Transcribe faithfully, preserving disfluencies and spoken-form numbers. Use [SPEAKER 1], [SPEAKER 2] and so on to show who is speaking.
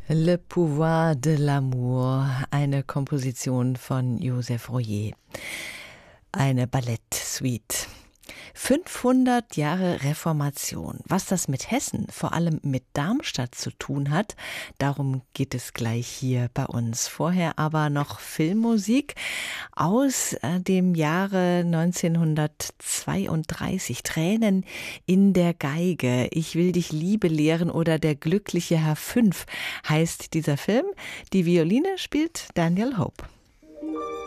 [SPEAKER 1] Le pouvoir de l'amour, eine Komposition von Joseph Royer. Eine Ballettsuite. fünfhundert Jahre Reformation. Was das mit Hessen, vor allem mit Darmstadt zu tun hat, darum geht es gleich hier bei uns. Vorher aber noch Filmmusik aus äh, dem Jahre neunzehnhundertzweiunddreißig. Tränen in der Geige. Ich will dich Liebe lehren oder Der glückliche Herr Fünf heißt dieser Film. Die Violine spielt Daniel Hope.